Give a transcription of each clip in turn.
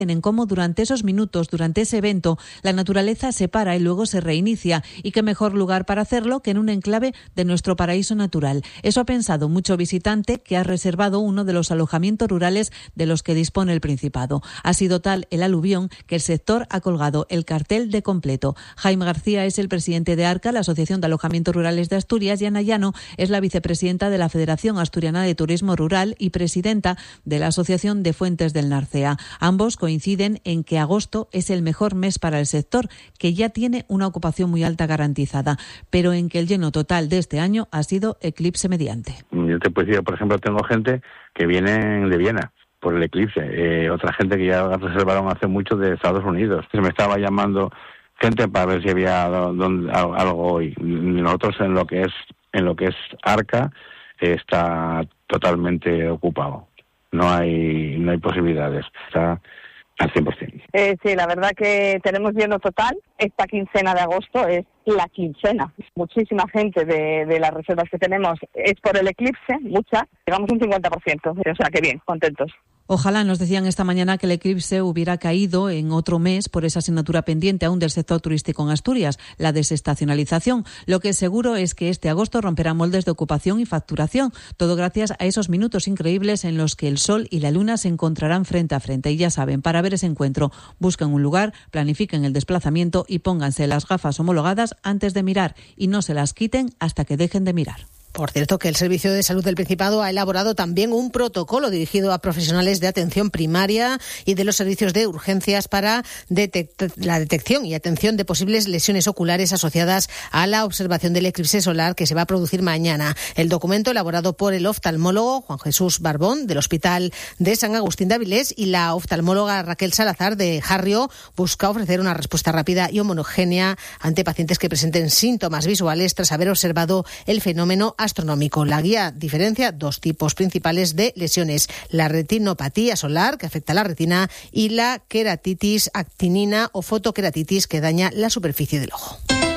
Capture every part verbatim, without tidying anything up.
en cómo durante esos minutos, durante ese evento, la naturaleza se para y luego se reinicia, y qué mejor lugar para hacerlo que en un enclave de nuestro paraíso natural. Eso ha pensado mucho visitante que ha reservado uno de los alojamientos rurales de los que dispone el Principado. Ha sido tal el aluvión que el sector ha colgado el cartel de completo. Jaime García es el presidente de ARCA, la Asociación de Alojamientos Rurales de Asturias, y Ana Llano es la vicepresidenta de la Federación Asturiana de Turismo Rural y presidenta de la Asociación de Fuentes del Narcea. Ambos coinciden en que agosto es el mejor mes para el sector, que ya tiene una ocupación muy alta garantizada, pero en que el lleno total de este año ha sido eclipse mediante. Yo te puedo decir, por ejemplo, tengo gente que viene de Viena por el eclipse, eh, otra gente que ya reservaron hace mucho de Estados Unidos. Se me estaba llamando gente para ver si había donde, algo hoy. Nosotros en lo que es en lo que es ARCA eh, está totalmente ocupado. No hay no hay posibilidades. Está al cien por ciento. Eh, sí, la verdad que tenemos lleno total. Esta quincena de agosto es la quincena. Muchísima gente de, de las reservas que tenemos es por el eclipse, mucha. Llegamos un cincuenta por ciento, o sea que bien, contentos. Ojalá, nos decían esta mañana, que el eclipse hubiera caído en otro mes por esa asignatura pendiente aún del sector turístico en Asturias, la desestacionalización. Lo que es seguro es que este agosto romperá moldes de ocupación y facturación, todo gracias a esos minutos increíbles en los que el sol y la luna se encontrarán frente a frente. Y ya saben, para ver ese encuentro, busquen un lugar, planifiquen el desplazamiento y pónganse las gafas homologadas antes de mirar, y no se las quiten hasta que dejen de mirar. Por cierto, que el Servicio de Salud del Principado ha elaborado también un protocolo dirigido a profesionales de atención primaria y de los servicios de urgencias para detect- la detección y atención de posibles lesiones oculares asociadas a la observación del eclipse solar que se va a producir mañana. El documento, elaborado por el oftalmólogo Juan Jesús Barbón del Hospital de San Agustín de Avilés y la oftalmóloga Raquel Salazar de Jarrio, busca ofrecer una respuesta rápida y homogénea ante pacientes que presenten síntomas visuales tras haber observado el fenómeno astronómico. La guía diferencia dos tipos principales de lesiones: la retinopatía solar, que afecta a la retina, y la queratitis actinina o fotoqueratitis, que daña la superficie del ojo.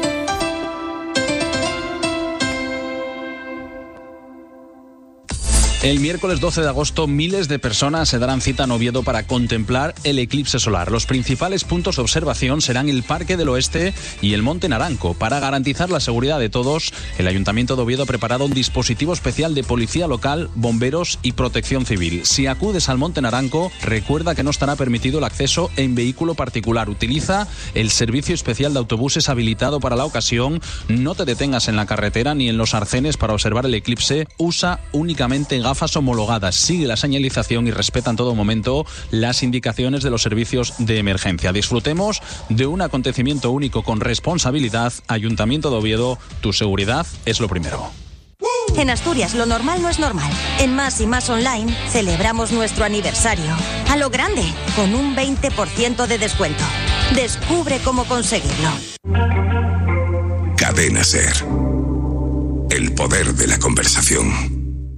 El miércoles doce de agosto, miles de personas se darán cita en Oviedo para contemplar el eclipse solar. Los principales puntos de observación serán el Parque del Oeste y el Monte Naranco. Para garantizar la seguridad de todos, el Ayuntamiento de Oviedo ha preparado un dispositivo especial de policía local, bomberos y protección civil. Si acudes al Monte Naranco, recuerda que no estará permitido el acceso en vehículo particular. Utiliza el servicio especial de autobuses habilitado para la ocasión. No te detengas en la carretera ni en los arcenes para observar el eclipse. Usa únicamente gafas homologadas, sigue la señalización y respeta en todo momento las indicaciones de los servicios de emergencia. Disfrutemos de un acontecimiento único con responsabilidad. Ayuntamiento de Oviedo, tu seguridad es lo primero. En Asturias lo normal no es normal. En Más y Más Online celebramos nuestro aniversario a lo grande, con un veinte por ciento de descuento. Descubre cómo conseguirlo. Cadena SER. El poder de la conversación.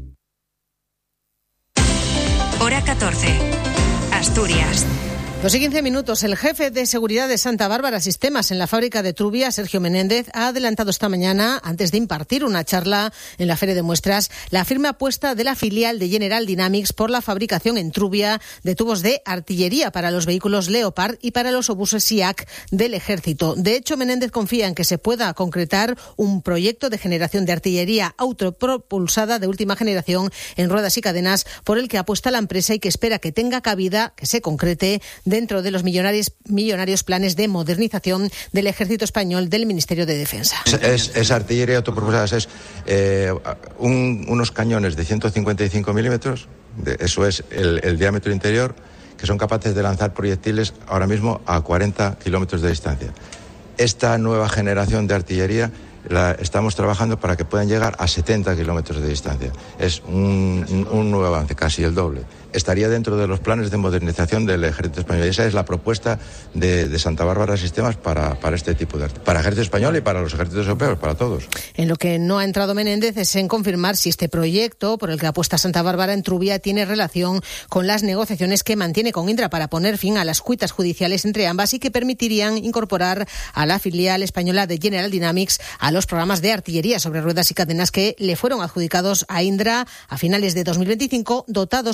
Hora catorce. Asturias. Dos y quince minutos. El jefe de seguridad de Santa Bárbara Sistemas en la fábrica de Trubia, Sergio Menéndez, ha adelantado esta mañana, antes de impartir una charla en la Feria de Muestras, la firme apuesta de la filial de General Dynamics por la fabricación en Trubia de tubos de artillería para los vehículos Leopard y para los obuses S I A C del Ejército. De hecho, Menéndez confía en que se pueda concretar un proyecto de generación de artillería autopropulsada de última generación en ruedas y cadenas, por el que apuesta la empresa y que espera que tenga cabida, que se concrete dentro de los millonarios, millonarios planes de modernización del Ejército Español del Ministerio de Defensa. Es, es, es artillería autopropulsada, es eh, un, unos cañones de ciento cincuenta y cinco milímetros, de, eso es el, el diámetro interior, que son capaces de lanzar proyectiles ahora mismo a cuarenta kilómetros de distancia. Esta nueva generación de artillería la estamos trabajando para que puedan llegar a setenta kilómetros de distancia. Es un, un, un nuevo avance, casi el doble. Estaría dentro de los planes de modernización del Ejército Español. Y esa es la propuesta de, de Santa Bárbara Sistemas para, para este tipo de arte. Para el Ejército Español y para los ejércitos europeos, para todos. En lo que no ha entrado Menéndez es en confirmar si este proyecto por el que apuesta Santa Bárbara en Trubia tiene relación con las negociaciones que mantiene con Indra para poner fin a las cuitas judiciales entre ambas y que permitirían incorporar a la filial española de General Dynamics a los programas de artillería sobre ruedas y cadenas que le fueron adjudicados a Indra a finales de dos mil veinticinco, dotados con más de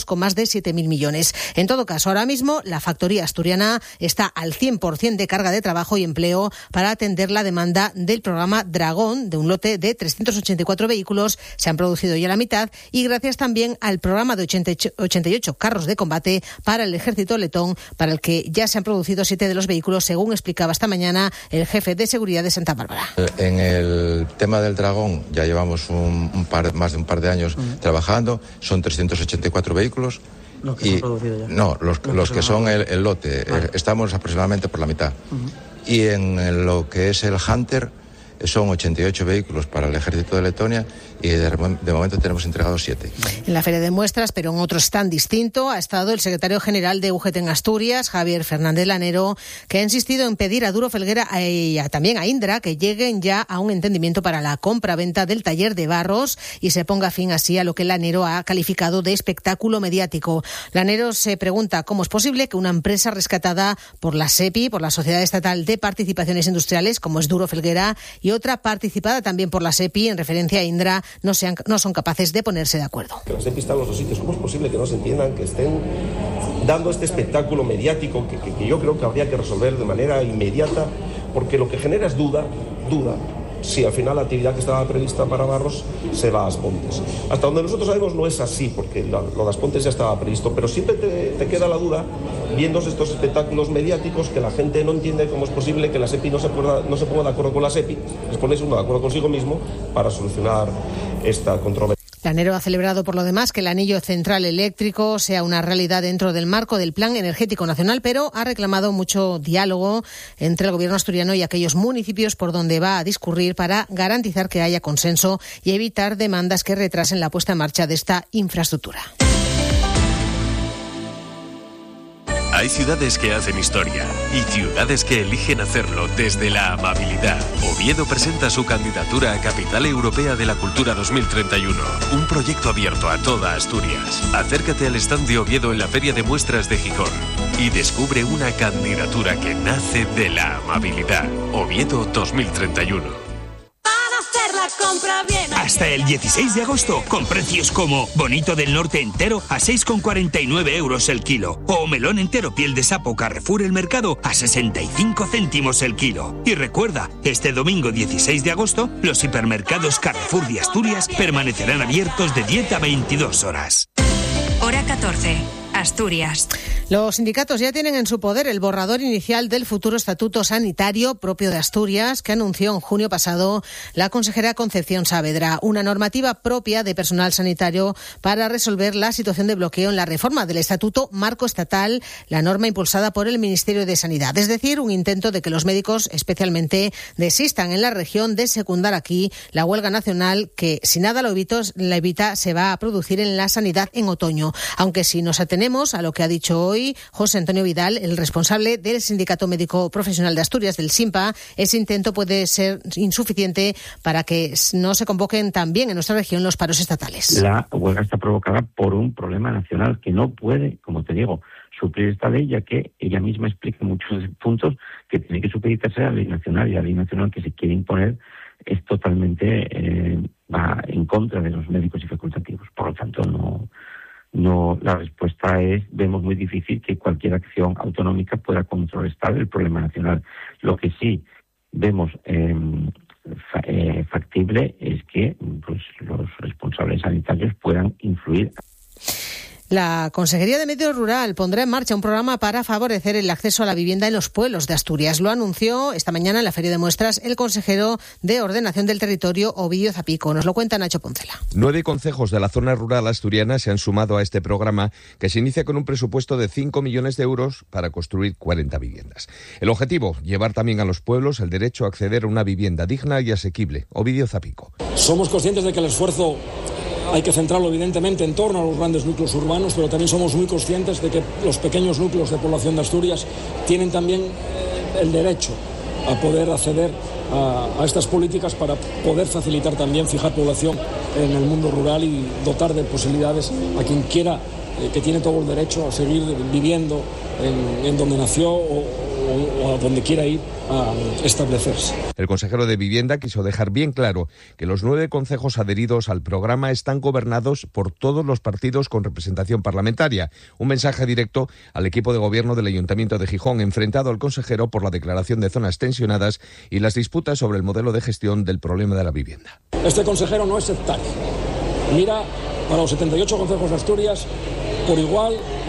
de siete mil millones. En todo caso, ahora mismo la factoría asturiana está al cien por ciento de carga de trabajo y empleo para atender la demanda del programa Dragón, de un lote de trescientos ochenta y cuatro vehículos. Se han producido ya la mitad, y gracias también al programa de ochenta y ocho carros de combate para el ejército letón, para el que ya se han producido siete de los vehículos, según explicaba esta mañana el jefe de seguridad de Santa Bárbara. En el tema del Dragón ya llevamos un, un par, más de un par de años uh-huh. trabajando. Son trescientos ochenta y cuatro vehículos. Los que y, se han producido ya. No, los, los, los que son el, el lote. Vale. Estamos aproximadamente por la mitad. Uh-huh. Y en lo que es el Hunter son ochenta y ocho vehículos para el ejército de Letonia, y de, de momento tenemos entregados siete. En la feria de muestras, pero en otro stand distinto, ha estado el secretario general de U G T en Asturias, Javier Fernández Lanero, que ha insistido en pedir a Duro Felguera y a, también a Indra que lleguen ya a un entendimiento para la compra-venta del taller de Barros y se ponga fin así a lo que Lanero ha calificado de espectáculo mediático. Lanero se pregunta cómo es posible que una empresa rescatada por la SEPI, por la Sociedad Estatal de Participaciones Industriales, como es Duro Felguera, y otra participada también por la SEPI, en referencia a Indra, no, sean, no son capaces de ponerse de acuerdo. Que la SEPI está en los dos sitios. ¿Cómo es posible que no se entiendan, que estén dando este espectáculo mediático que, que, que yo creo que habría que resolver de manera inmediata? Porque lo que genera es duda, duda, si al final la actividad que estaba prevista para Barros se va a Aspontes. Hasta donde nosotros sabemos no es así, porque lo, lo de Aspontes ya estaba previsto, pero siempre te, te queda la duda, viendo estos espectáculos mediáticos, que la gente no entiende cómo es posible que la SEPI no se, pueda, no se ponga de acuerdo con la SEPI, es ponerse uno de acuerdo consigo mismo para solucionar esta controversia. Lanero ha celebrado, por lo demás, que el anillo central eléctrico sea una realidad dentro del marco del Plan Energético Nacional, pero ha reclamado mucho diálogo entre el gobierno asturiano y aquellos municipios por donde va a discurrir para garantizar que haya consenso y evitar demandas que retrasen la puesta en marcha de esta infraestructura. Hay ciudades que hacen historia y ciudades que eligen hacerlo desde la amabilidad. Oviedo presenta su candidatura a Capital Europea de la Cultura dos mil treinta y uno, un proyecto abierto a toda Asturias. Acércate al stand de Oviedo en la Feria de Muestras de Gijón y descubre una candidatura que nace de la amabilidad. Oviedo dos mil treinta y uno. Hasta el dieciséis de agosto, con precios como bonito del norte entero a seis con cuarenta y nueve euros el kilo, o melón entero piel de sapo Carrefour El Mercado a sesenta y cinco céntimos el kilo. Y recuerda, este domingo dieciséis de agosto, los hipermercados Carrefour de Asturias permanecerán abiertos de diez a veintidós horas. Hora catorce. Asturias. Los sindicatos ya tienen en su poder el borrador inicial del futuro estatuto sanitario propio de Asturias, que anunció en junio pasado la consejera Concepción Saavedra, una normativa propia de personal sanitario para resolver la situación de bloqueo en la reforma del estatuto marco estatal, la norma impulsada por el Ministerio de Sanidad. Es decir, un intento de que los médicos especialmente desistan en la región de secundar aquí la huelga nacional que, si nada lo evita, la evita, se va a producir en la sanidad en otoño. Aunque si nos atenemos a lo que ha dicho hoy José Antonio Vidal, el responsable del Sindicato Médico Profesional de Asturias, del SINPA, ese intento puede ser insuficiente para que no se convoquen también en nuestra región los paros estatales. La huelga está provocada por un problema nacional que no puede, como te digo, suplir esta ley, ya que ella misma explica muchos puntos que tiene que supeditarse a la ley nacional, y la ley nacional que se quiere imponer es totalmente eh, va en contra de los médicos y facultativos. Por lo tanto, no... No, la respuesta es, vemos muy difícil que cualquier acción autonómica pueda contrarrestar el problema nacional. Lo que sí vemos eh, fa, eh, factible es que pues, los responsables sanitarios puedan influir. La Consejería de Medio Rural pondrá en marcha un programa para favorecer el acceso a la vivienda en los pueblos de Asturias. Lo anunció esta mañana en la Feria de Muestras el consejero de Ordenación del Territorio, Ovidio Zapico. Nos lo cuenta Nacho Poncela. Nueve concejos de la zona rural asturiana se han sumado a este programa, que se inicia con un presupuesto de cinco millones de euros para construir cuarenta viviendas. El objetivo, llevar también a los pueblos el derecho a acceder a una vivienda digna y asequible. Ovidio Zapico. Somos conscientes de que el esfuerzo hay que centrarlo evidentemente en torno a los grandes núcleos urbanos, pero también somos muy conscientes de que los pequeños núcleos de población de Asturias tienen también el derecho a poder acceder a, a estas políticas para poder facilitar también, fijar población en el mundo rural y dotar de posibilidades a quien quiera, eh, que tiene todo el derecho a seguir viviendo en, en donde nació o, o, o a donde quiera ir a establecerse. El consejero de Vivienda quiso dejar bien claro que los nueve concejos adheridos al programa están gobernados por todos los partidos con representación parlamentaria. Un mensaje directo al equipo de gobierno del Ayuntamiento de Gijón, enfrentado al consejero por la declaración de zonas tensionadas y las disputas sobre el modelo de gestión del problema de la vivienda. Este consejero no es sectario. Mira para los setenta y ocho concejos de Asturias por igual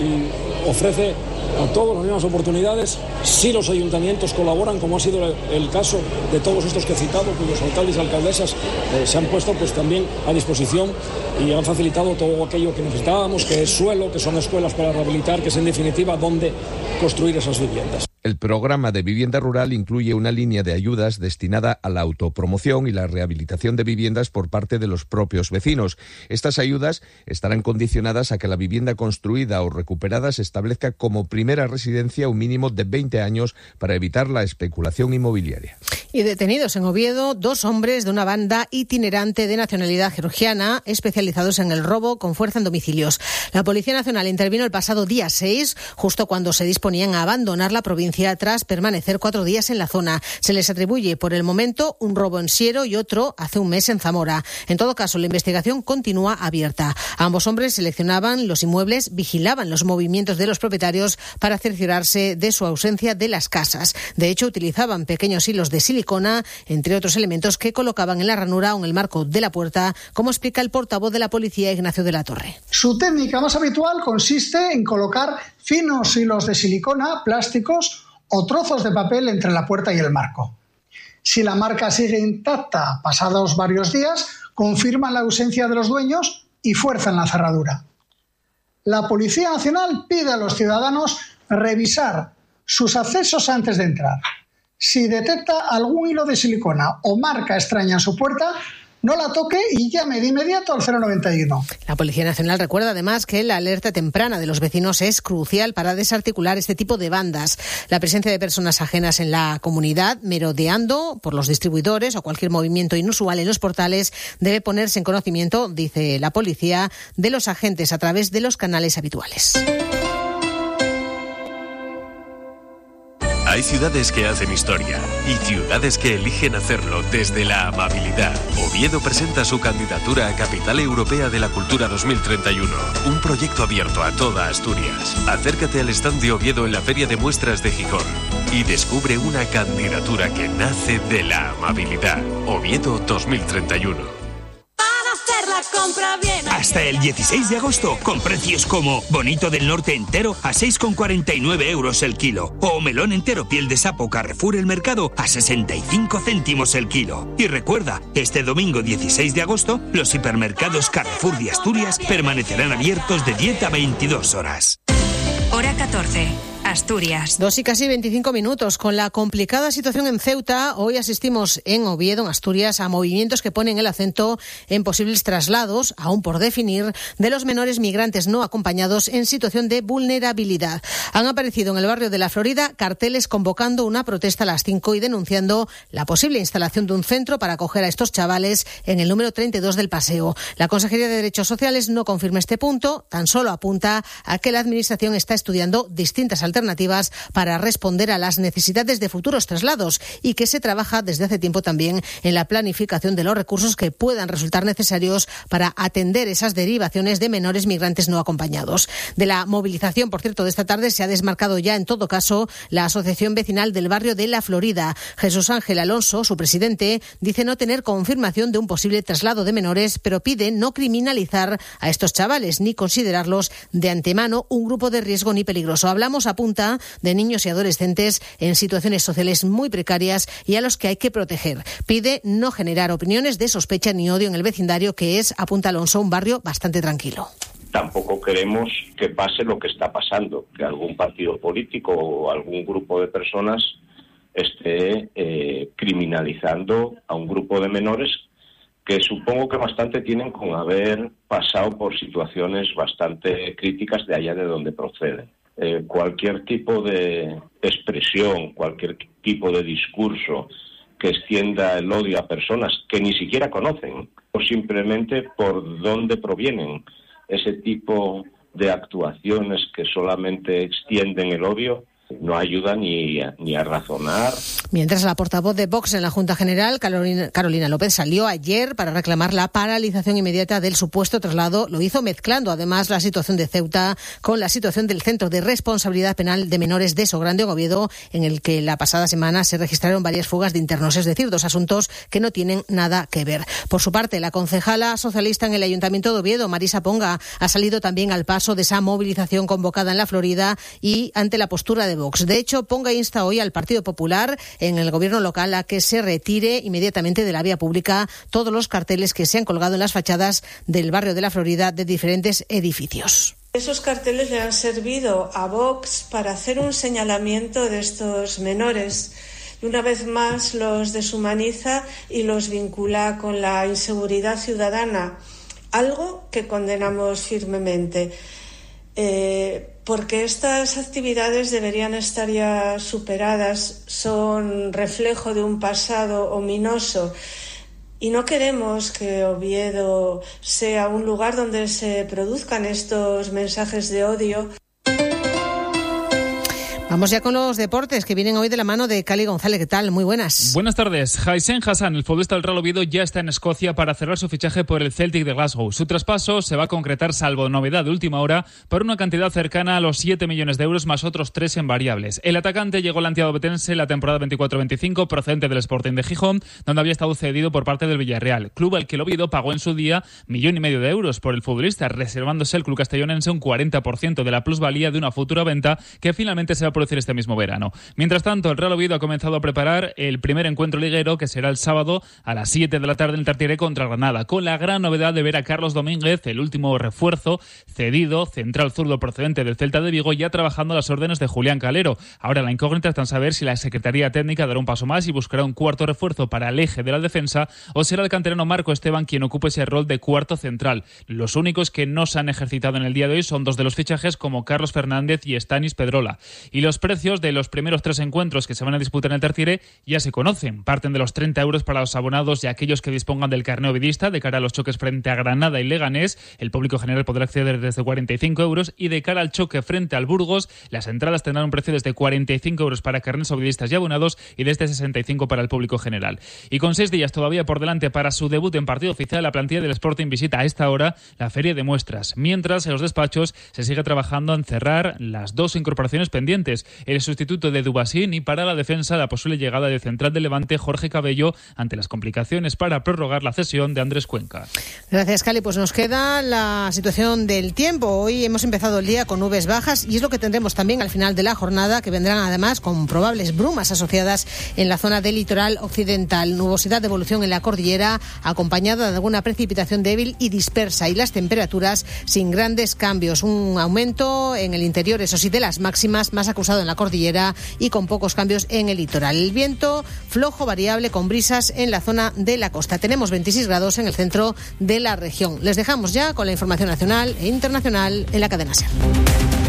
y ofrece a todos las mismas oportunidades si los ayuntamientos colaboran, como ha sido el caso de todos estos que he citado, cuyos alcaldes y alcaldesas eh, se han puesto pues también a disposición y han facilitado todo aquello que necesitábamos, que es suelo, que son escuelas para rehabilitar, que es en definitiva dónde construir esas viviendas. El programa de vivienda rural incluye una línea de ayudas destinada a la autopromoción y la rehabilitación de viviendas por parte de los propios vecinos. Estas ayudas estarán condicionadas a que la vivienda construida o recuperada se establezca como primera residencia un mínimo de veinte años para evitar la especulación inmobiliaria. Y detenidos en Oviedo dos hombres de una banda itinerante de nacionalidad georgiana especializados en el robo con fuerza en domicilios. La Policía Nacional intervino el pasado día seis, justo cuando se disponían a abandonar la provincia tras permanecer cuatro días en la zona. Se les atribuye por el momento un robo en Siero y otro hace un mes en Zamora. En todo caso, la investigación continúa abierta. Ambos hombres seleccionaban los inmuebles, vigilaban los movimientos de los propietarios para cerciorarse de su ausencia de las casas. De hecho, utilizaban pequeños hilos de silicona, entre otros elementos que colocaban en la ranura o en el marco de la puerta, como explica el portavoz de la policía, Ignacio de la Torre. Su técnica más habitual consiste en colocar finos hilos de silicona, plásticos o trozos de papel entre la puerta y el marco. Si la marca sigue intacta pasados varios días, confirman la ausencia de los dueños y fuerzan la cerradura. La Policía Nacional pide a los ciudadanos revisar sus accesos antes de entrar. Si detecta algún hilo de silicona o marca extraña en su puerta, no la toque y llame de inmediato al cero noventa y uno. La Policía Nacional recuerda además que la alerta temprana de los vecinos es crucial para desarticular este tipo de bandas. La presencia de personas ajenas en la comunidad, merodeando por los distribuidores o cualquier movimiento inusual en los portales, debe ponerse en conocimiento, dice la policía, de los agentes a través de los canales habituales. Hay ciudades que hacen historia y ciudades que eligen hacerlo desde la amabilidad. Oviedo presenta su candidatura a Capital Europea de la Cultura dos mil treinta y uno, un proyecto abierto a toda Asturias. Acércate al stand de Oviedo en la Feria de Muestras de Gijón y descubre una candidatura que nace de la amabilidad. Oviedo dos mil treinta y uno. Hasta el dieciséis de agosto, con precios como bonito del norte entero a seis con cuarenta y nueve euros el kilo o melón entero piel de sapo Carrefour El Mercado a sesenta y cinco céntimos el kilo. Y recuerda, este domingo dieciséis de agosto, los hipermercados Carrefour de Asturias permanecerán abiertos de diez a veintidós horas. Hora catorce. Asturias. Dos y casi veinticinco minutos. Con la complicada situación en Ceuta, hoy asistimos en Oviedo, en Asturias, a movimientos que ponen el acento en posibles traslados, aún por definir, de los menores migrantes no acompañados en situación de vulnerabilidad. Han aparecido en el barrio de La Florida carteles convocando una protesta a las cinco y denunciando la posible instalación de un centro para acoger a estos chavales en el número treinta y dos del Paseo. La Consejería de Derechos Sociales no confirma este punto, tan solo apunta a que la Administración está estudiando distintas alternativas alternativas para responder a las necesidades de futuros traslados y que se trabaja desde hace tiempo también en la planificación de los recursos que puedan resultar necesarios para atender esas derivaciones de menores migrantes no acompañados. De la movilización, por cierto, de esta tarde se ha desmarcado ya en todo caso la Asociación Vecinal del Barrio de La Florida. Jesús Ángel Alonso, su presidente, dice no tener confirmación de un posible traslado de menores, pero pide no criminalizar a estos chavales ni considerarlos de antemano un grupo de riesgo ni peligroso. Hablamos a punta de niños y adolescentes en situaciones sociales muy precarias y a los que hay que proteger. Pide no generar opiniones de sospecha ni odio en el vecindario, que es, apunta Alonso, un barrio bastante tranquilo. Tampoco queremos que pase lo que está pasando, que algún partido político o algún grupo de personas esté eh, criminalizando a un grupo de menores que supongo que bastante tienen con haber pasado por situaciones bastante críticas de allá de donde proceden. Eh, cualquier tipo de expresión, cualquier tipo de discurso que extienda el odio a personas que ni siquiera conocen, o simplemente por dónde provienen, ese tipo de actuaciones que solamente extienden el odio, no ayuda ni a, ni a razonar. Mientras, la portavoz de Vox en la Junta General, Carolina, Carolina López, salió ayer para reclamar la paralización inmediata del supuesto traslado. Lo hizo mezclando además la situación de Ceuta con la situación del Centro de Responsabilidad Penal de Menores de Sogrande en Oviedo, en el que la pasada semana se registraron varias fugas de internos, es decir, dos asuntos que no tienen nada que ver. Por su parte, la concejala socialista en el Ayuntamiento de Oviedo, Marisa Ponga, ha salido también al paso de esa movilización convocada en la Florida y ante la postura de Vox. De hecho, Ponga insta hoy al Partido Popular en el gobierno local a que se retire inmediatamente de la vía pública todos los carteles que se han colgado en las fachadas del barrio de la Florida de diferentes edificios. Esos carteles le han servido a Vox para hacer un señalamiento de estos menores. Y una vez más los deshumaniza y los vincula con la inseguridad ciudadana, algo que condenamos firmemente. Eh, porque estas actividades deberían estar ya superadas, son reflejo de un pasado ominoso y no queremos que Oviedo sea un lugar donde se produzcan estos mensajes de odio. Vamos ya con los deportes que vienen hoy de la mano de Cali González. ¿Qué tal? Muy buenas. Buenas tardes. Hysén Hassan, el futbolista del Real Oviedo, ya está en Escocia para cerrar su fichaje por el Celtic de Glasgow. Su traspaso se va a concretar, salvo novedad de última hora, por una cantidad cercana a los siete millones de euros más otros tres en variables. El atacante llegó al Antiadobetense la temporada veinticuatro veinticinco, procedente del Sporting de Gijón, donde había estado cedido por parte del Villarreal, club al que el Oviedo pagó en su día millón y medio de euros por el futbolista, reservándose el club castellonense un cuarenta por ciento de la plusvalía de una futura venta que finalmente se va a producir este mismo verano. Mientras tanto, el Real Oviedo ha comenzado a preparar el primer encuentro liguero, que será el sábado a las siete de la tarde en el Tartiere contra Granada, con la gran novedad de ver a Carlos Domínguez, el último refuerzo cedido, central zurdo procedente del Celta de Vigo, ya trabajando a las órdenes de Julián Calero. Ahora la incógnita está en saber si la Secretaría Técnica dará un paso más y buscará un cuarto refuerzo para el eje de la defensa, o será el canterano Marco Esteban quien ocupe ese rol de cuarto central. Los únicos que no se han ejercitado en el día de hoy son dos de los fichajes, como Carlos Fernández y Stanis Pedrola. Y los precios de los primeros tres encuentros que se van a disputar en el Tartiere ya se conocen. Parten de los treinta euros para los abonados y aquellos que dispongan del carné ovidista de cara a los choques frente a Granada y Leganés. El público general podrá acceder desde cuarenta y cinco euros, y de cara al choque frente al Burgos, las entradas tendrán un precio desde cuarenta y cinco euros para carnés ovidistas y abonados y desde sesenta y cinco para el público general. Y con seis días todavía por delante para su debut en partido oficial, la plantilla del Sporting visita a esta hora la feria de muestras, mientras en los despachos se sigue trabajando en cerrar las dos incorporaciones pendientes, el sustituto de Dubasín y para la defensa la posible llegada del central de Levante Jorge Cabello ante las complicaciones para prorrogar la cesión de Andrés Cuenca. Gracias, Cali. Pues nos queda la situación del tiempo. Hoy hemos empezado el día con nubes bajas y es lo que tendremos también al final de la jornada, que vendrán además con probables brumas asociadas en la zona del litoral occidental. Nubosidad de evolución en la cordillera acompañada de alguna precipitación débil y dispersa, y las temperaturas sin grandes cambios. Un aumento en el interior, eso sí, de las máximas, más acusado en la cordillera y con pocos cambios en el litoral. El viento flojo, variable, con brisas en la zona de la costa. Tenemos veintiséis grados en el centro de la región. Les dejamos ya con la información nacional e internacional en la cadena SER.